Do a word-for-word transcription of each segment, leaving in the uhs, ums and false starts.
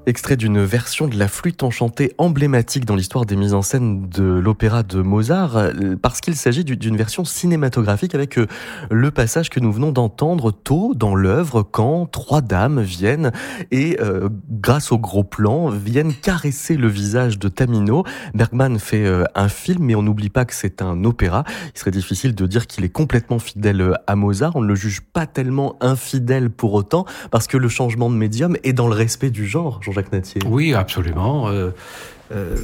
Extrait d'une version de la flûte enchantée emblématique dans l'histoire des mises en scène de l'opéra de Mozart, parce qu'il s'agit d'une version cinématographique avec le passage que nous venons d'entendre tôt dans l'œuvre, quand trois dames viennent et, euh, grâce au gros plan, viennent caresser le visage de Tamino. Bergman fait euh, un film, mais on n'oublie pas que c'est un opéra. Il serait difficile de dire qu'il est complètement fidèle à Mozart. On ne le juge pas tellement infidèle pour autant, parce que le changement de médium est dans le respect du genre. Jacques Nattier. Oui, absolument. Euh, euh,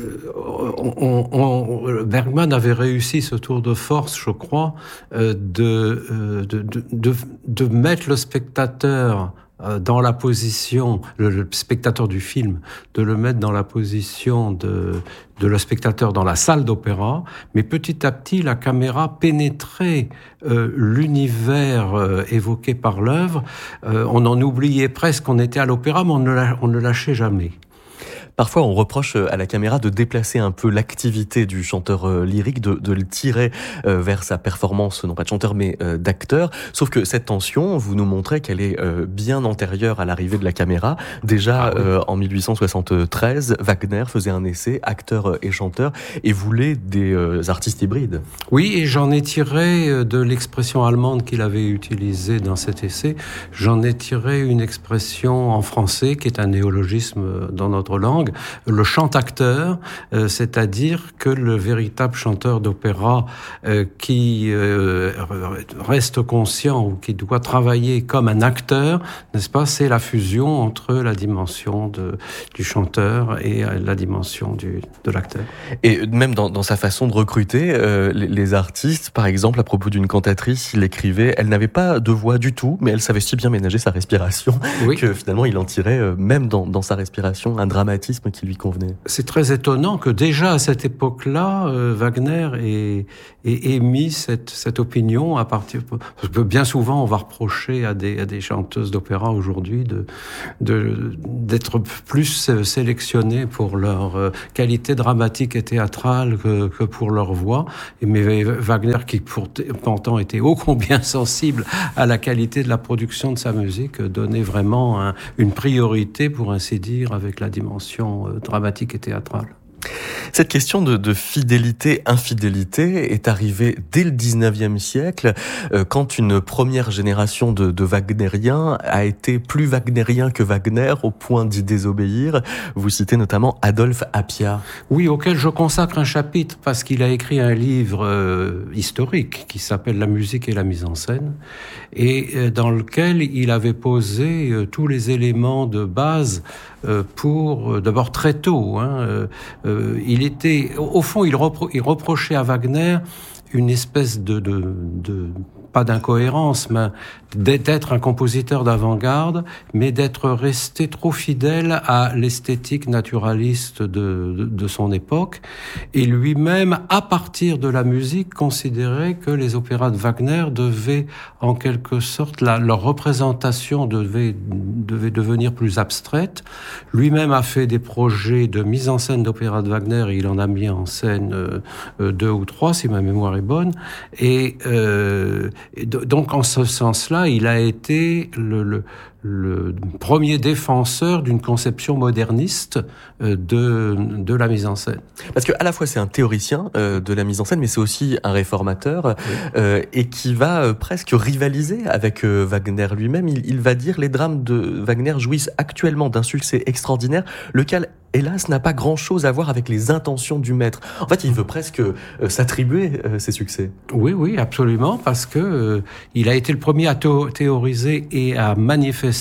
on, on, Bergman avait réussi ce tour de force, je crois, euh, de, euh, de, de, de, de mettre le spectateur dans la position, le, le spectateur du film, de le mettre dans la position de, de le spectateur dans la salle d'opéra, mais petit à petit, la caméra pénétrait euh, l'univers euh, évoqué par l'œuvre. Euh, on en oubliait presque qu'on était à l'opéra, mais on ne, la, on ne lâchait jamais. Parfois, on reproche à la caméra de déplacer un peu l'activité du chanteur euh, lyrique, de, de le tirer euh, vers sa performance, non pas de chanteur, mais euh, d'acteur. Sauf que cette tension, vous nous montrez qu'elle est euh, bien antérieure à l'arrivée de la caméra. Déjà, ah oui. euh, en mille huit cent soixante-treize, Wagner faisait un essai, acteur et chanteur, et voulait des euh, artistes hybrides. Oui, et j'en ai tiré de l'expression allemande qu'il avait utilisée dans cet essai, j'en ai tiré une expression en français qui est un néologisme dans notre langue, le chant-acteur, euh, c'est-à-dire que le véritable chanteur d'opéra euh, qui euh, reste conscient ou qui doit travailler comme un acteur, n'est-ce pas, c'est la fusion entre la dimension de, du chanteur et la dimension du, de l'acteur. Et même dans, dans sa façon de recruter euh, les, les artistes, par exemple, à propos d'une cantatrice, il écrivait, elle n'avait pas de voix du tout, mais elle savait si bien ménager sa respiration, oui. que finalement il en tirait, euh, même dans, dans sa respiration, un dramatisme qui lui convenait. C'est très étonnant que déjà à cette époque-là, euh, Wagner ait, ait émis cette, cette opinion à partir... Parce que bien souvent, on va reprocher à des, à des chanteuses d'opéra aujourd'hui de, de, d'être plus sélectionnées pour leur euh, qualité dramatique et théâtrale que, que pour leur voix. Mais Wagner, qui pourtant était ô combien sensible à la qualité de la production de sa musique, donnait vraiment un, une priorité, pour ainsi dire, avec la dimension dramatique et théâtrale. Cette question de, de fidélité-infidélité est arrivée dès le dix-neuvième siècle, euh, quand une première génération de, de wagnériens a été plus wagnérien que Wagner, au point d'y désobéir. Vous citez notamment Adolphe Appia. Oui, auquel je consacre un chapitre, parce qu'il a écrit un livre euh, historique qui s'appelle « La musique et la mise en scène », et euh, dans lequel il avait posé euh, tous les éléments de base euh, pour, euh, d'abord très tôt, hein, euh, euh, il était, au fond, il, repro- il reprochait à Wagner une espèce de, de, de pas d'incohérence, mais d'être un compositeur d'avant-garde, mais d'être resté trop fidèle à l'esthétique naturaliste de, de, de son époque. Et lui-même, à partir de la musique, considérait que les opéras de Wagner devaient, en quelque sorte, la, leur représentation devait, devait devenir plus abstraite. Lui-même a fait des projets de mise en scène d'opéras de Wagner, et il en a mis en scène euh, deux ou trois, si ma mémoire est bonne. Et, euh, et donc, en ce sens-là, il a été le, le, le premier défenseur d'une conception moderniste de, de la mise en scène. Parce que à la fois c'est un théoricien euh, de la mise en scène, mais c'est aussi un réformateur, oui. euh, et qui va euh, presque rivaliser avec euh, Wagner lui-même. Il, il va dire: les drames de Wagner jouissent actuellement d'un succès extraordinaire, lequel, hélas, n'a pas grand-chose à voir avec les intentions du maître. En fait, il veut presque euh, s'attribuer euh, ses succès. Oui, oui, absolument, parce que euh, il a été le premier à théo- théoriser et à manifester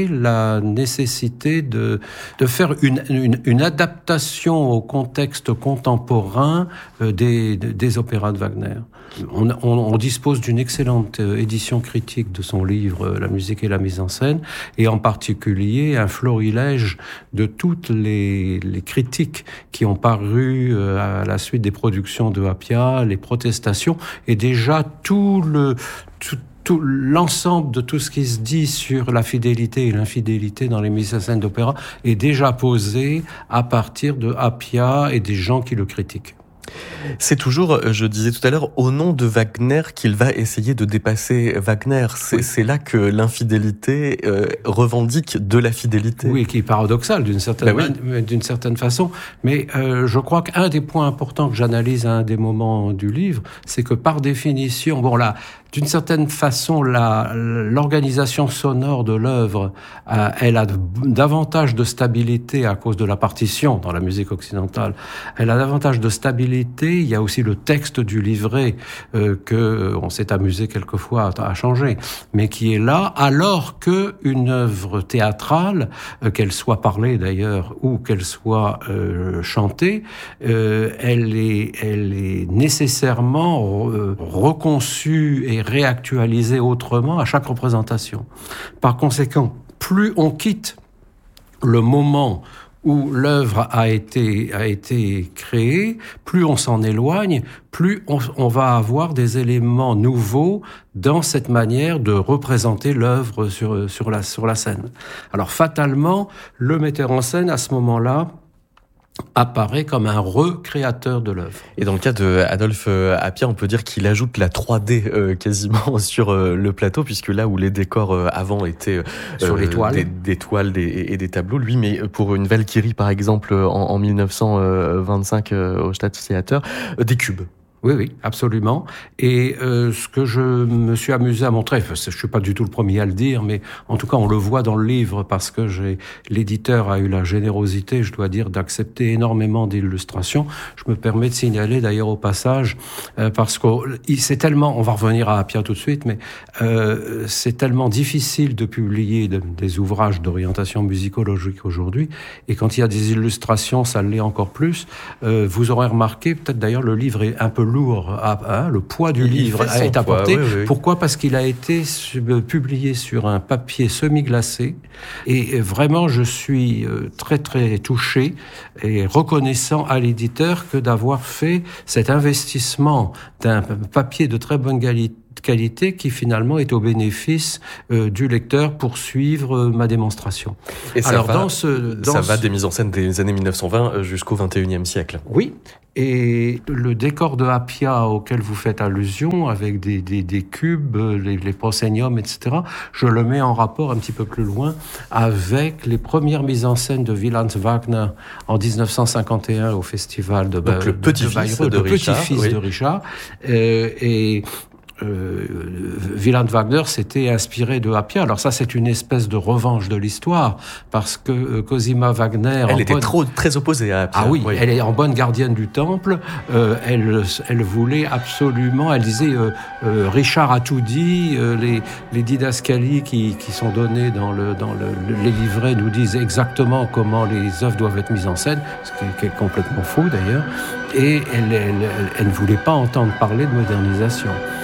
la nécessité de, de faire une, une, une adaptation au contexte contemporain euh, des, des opéras de Wagner. On, on, on dispose d'une excellente édition critique de son livre « La musique et la mise en scène », et en particulier un florilège de toutes les, les critiques qui ont paru à la suite des productions de Appia, les protestations, et déjà tout le... Tout, Tout, l'ensemble de tout ce qui se dit sur la fidélité et l'infidélité dans les mises en scène d'opéra est déjà posé à partir de Appia et des gens qui le critiquent. C'est toujours, je disais tout à l'heure, au nom de Wagner qu'il va essayer de dépasser Wagner. C'est, oui. c'est là que l'infidélité euh, revendique de la fidélité. Oui, qui est paradoxal d'une certaine, ben oui. d'une certaine façon. Mais euh, je crois qu'un des points importants que j'analyse à un des moments du livre, c'est que par définition, bon là, d'une certaine façon, la, l'organisation sonore de l'œuvre, euh, elle a davantage de stabilité à cause de la partition dans la musique occidentale. Elle a davantage de stabilité. Il y a aussi le texte du livret euh, que on s'est amusé quelquefois à, à changer, mais qui est là, alors que une œuvre théâtrale, euh, qu'elle soit parlée d'ailleurs ou qu'elle soit euh, chantée, euh, elle est, elle est nécessairement euh, reconçue et réactualisée autrement à chaque représentation. Par conséquent, plus on quitte le moment où l'œuvre a été, a été créée, plus on s'en éloigne, plus on, on va avoir des éléments nouveaux dans cette manière de représenter l'œuvre sur, sur, la, sur la scène. Alors fatalement, le metteur en scène, à ce moment-là, apparaît comme un recréateur de l'œuvre. Et dans le cas de Adolphe Appia, on peut dire qu'il ajoute la trois D euh, quasiment sur euh, le plateau, puisque là où les décors euh, avant étaient euh, sur les toiles, des, des toiles des, et des tableaux, lui, mais pour une Valkyrie par exemple en, en dix-neuf cent vingt-cinq euh, au Staatstheater, euh, des cubes. Oui, oui, absolument. Et euh, ce que je me suis amusé à montrer, enfin, je suis pas du tout le premier à le dire, mais en tout cas, on le voit dans le livre parce que j'ai, l'éditeur a eu la générosité, je dois dire, d'accepter énormément d'illustrations. Je me permets de signaler d'ailleurs au passage, euh, parce que c'est tellement, on va revenir à Appia tout de suite, mais euh, c'est tellement difficile de publier de, des ouvrages d'orientation musicologique aujourd'hui, et quand il y a des illustrations, ça l'est encore plus. Euh, vous aurez remarqué, peut-être d'ailleurs, le livre est un peu lourd, hein, le poids du il livre est apporté. Poids, oui, oui. Pourquoi ? Parce qu'il a été sub- publié sur un papier semi-glacé, et vraiment je suis très très touché et reconnaissant à l'éditeur que d'avoir fait cet investissement d'un papier de très bonne qualité qualité qui finalement est au bénéfice euh, du lecteur pour suivre euh, ma démonstration. Et ça, Alors, va, dans ce, dans ça ce... va des mises en scène des années mille neuf cent vingt jusqu'au vingt et unième siècle. Oui, et le décor de Appia auquel vous faites allusion, avec des, des, des cubes, les, les prosceniums, et cetera, je le mets en rapport un petit peu plus loin avec les premières mises en scène de Wieland Wagner en dix-neuf cent cinquante et un au festival de Bayreuth. Donc le petit-fils de, de, de, de Richard. Petit-fils oui. de Richard. Euh, et Euh, Wieland Wagner s'était inspiré de Appia. Alors ça, c'est une espèce de revanche de l'histoire, parce que euh, Cosima Wagner... Elle était bonne... trop, très opposée à Appia. Ah oui, oui, elle est en bonne gardienne du temple. Euh, elle, elle voulait absolument... Elle disait, euh, euh, Richard a tout dit, euh, les, les didascalies qui, qui sont données dans, le, dans le, les livrets nous disent exactement comment les œuvres doivent être mises en scène, ce qui est, qui est complètement faux d'ailleurs. Et elle, elle, elle, elle ne voulait pas entendre parler de modernisation.